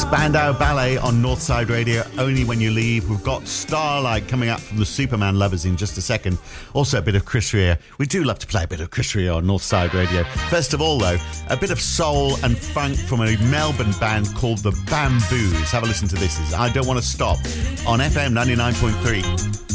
Spandau Ballet on Northside Radio, Only When You Leave. We've got Starlight coming up from the Superman lovers in just a second. Also a bit of Chris Rea. We do love to play a bit of Chris Rea on Northside Radio. First of all, though, a bit of soul and funk from a Melbourne band called the Bamboos. Have a listen to this. I Don't Want to Stop on FM 99.3.